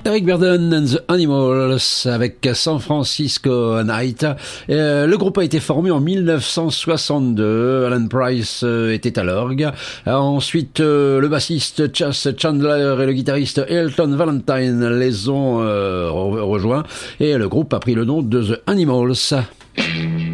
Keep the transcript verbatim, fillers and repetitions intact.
Eric Burdon and the Animals avec San Francisco Night. Euh, le groupe a été formé en mille neuf cent soixante-deux. Alan Price euh, était à l'orgue. Euh, ensuite, euh, le bassiste Chas Chandler et le guitariste Elton Valentine les ont euh, re- rejoints et le groupe a pris le nom de The Animals.